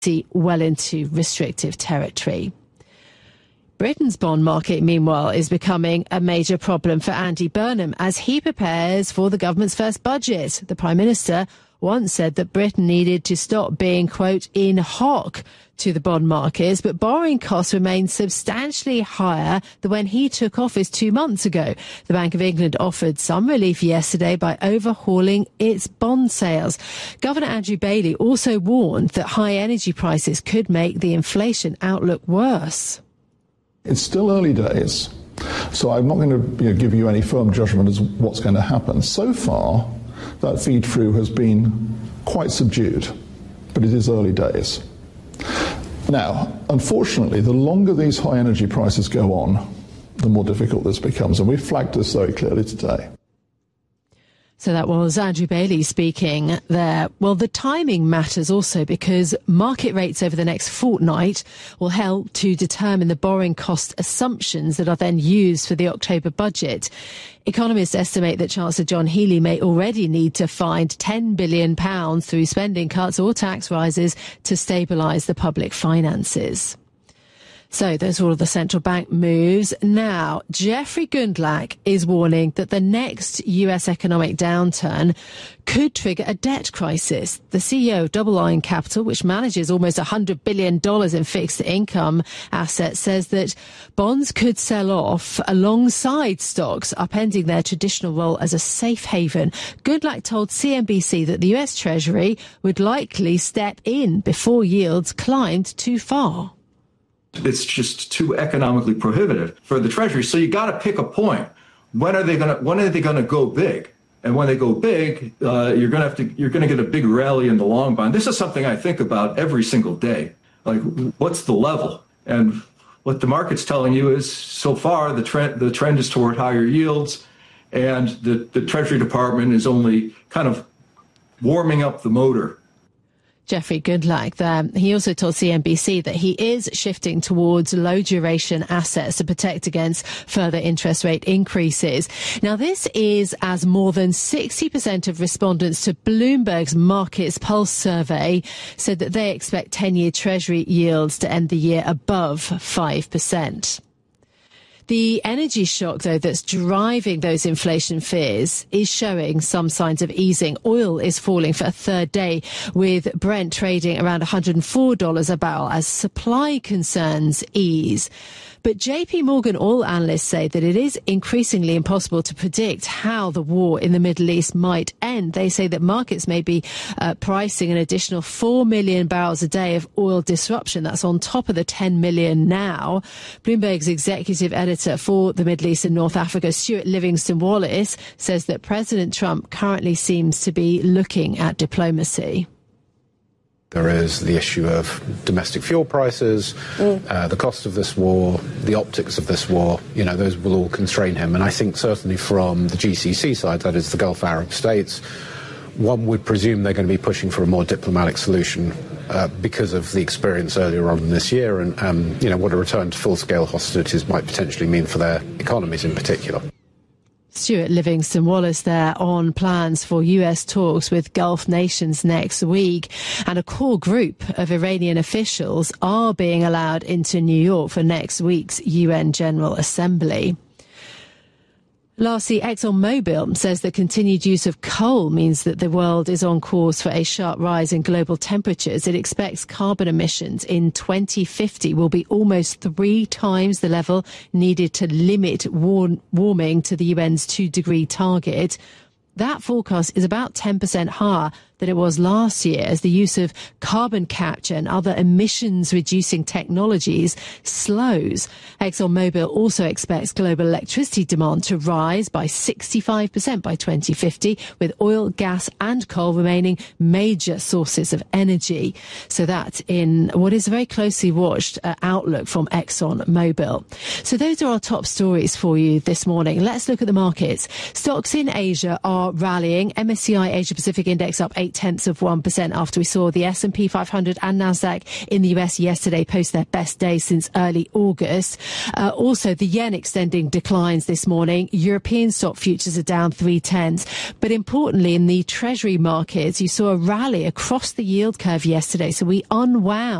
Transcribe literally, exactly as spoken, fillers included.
well into restrictive territory. Britain's bond market, meanwhile, is becoming a major problem for Andy Burnham as he prepares for the government's first budget. The Prime Minister once said that Britain needed to stop being, quote, in hock to the bond markets, but borrowing costs remain substantially higher than when he took office two months ago. The Bank of England offered some relief yesterday by overhauling its bond sales. Governor Andrew Bailey also warned that high energy prices could make the inflation outlook worse. It's still early days, so I'm not going to you know, give you any firm judgment as what's going to happen. So far, that feed-through has been quite subdued, but it is early days. Now, unfortunately, the longer these high energy prices go on, the more difficult this becomes, and we've flagged this very clearly today. So that was Andrew Bailey speaking there. Well, the timing matters also because market rates over the next fortnight will help to determine the borrowing cost assumptions that are then used for the October budget. Economists estimate that Chancellor John Healey may already need to find ten billion pounds through spending cuts or tax rises to stabilise the public finances. So those are all of the central bank moves. Now, Jeffrey Gundlach is warning that the next U S economic downturn could trigger a debt crisis. The C E O of Double Iron Capital, which manages almost one hundred billion dollars in fixed income assets, says that bonds could sell off alongside stocks, upending their traditional role as a safe haven. Gundlach told C N B C that the U S Treasury would likely step in before yields climbed too far. It's just too economically prohibitive for the Treasury. So you got to pick a point. When are they going to? When are they going to go big? And when they go big, uh, you're going to have to. You're going to get a big rally in the long bond. This is something I think about every single day. Like, what's the level? And what the market's telling you is, so far the trend the trend is toward higher yields, and the the Treasury Department is only kind of warming up the motor. Jeffrey Gundlach there. He also told C N B C that he is shifting towards low duration assets to protect against further interest rate increases. Now, this is as more than sixty percent of respondents to Bloomberg's Markets Pulse survey said that they expect ten-year Treasury yields to end the year above five percent. The energy shock, though, that's driving those inflation fears is showing some signs of easing. Oil is falling for a third day, with Brent trading around one hundred four dollars a barrel as supply concerns ease. But J P Morgan oil analysts say that it is increasingly impossible to predict how the war in the Middle East might end. They say that markets may be uh, pricing an additional four million barrels a day of oil disruption. That's on top of the ten million now. Bloomberg's executive editor for the Middle East and North Africa, Stuart Livingston-Wallace, says that President Trump currently seems to be looking at diplomacy. There is the issue of domestic fuel prices, mm. uh, the cost of this war, the optics of this war. You know, those will all constrain him. And I think certainly from the G C C side, that is the Gulf Arab states, one would presume they're going to be pushing for a more diplomatic solution uh, because of the experience earlier on this year and, um, you know, what a return to full-scale hostilities might potentially mean for their economies in particular. Stuart Livingston-Wallace there on plans for U S talks with Gulf nations next week. And a core group of Iranian officials are being allowed into New York for next week's U N General Assembly. Lastly, ExxonMobil says the continued use of coal means that the world is on course for a sharp rise in global temperatures. It expects carbon emissions in twenty fifty will be almost three times the level needed to limit war- warming to the U N's two-degree target. That forecast is about ten percent higher than it was last year as the use of carbon capture and other emissions-reducing technologies slows. ExxonMobil also expects global electricity demand to rise by sixty-five percent by twenty fifty, with oil, gas and coal remaining major sources of energy. So that in what is a very closely watched uh, outlook from ExxonMobil. So those are our top stories for you this morning. Let's look at the markets. Stocks in Asia are rallying. M S C I Asia Pacific Index up eight eight tenths of one percent after we saw the S and P five hundred and NASDAQ in the U S yesterday post their best day since early August. Uh, also, the yen extending declines this morning. European stock futures are down three tenths. But importantly, in the treasury markets, you saw a rally across the yield curve yesterday. So we unwound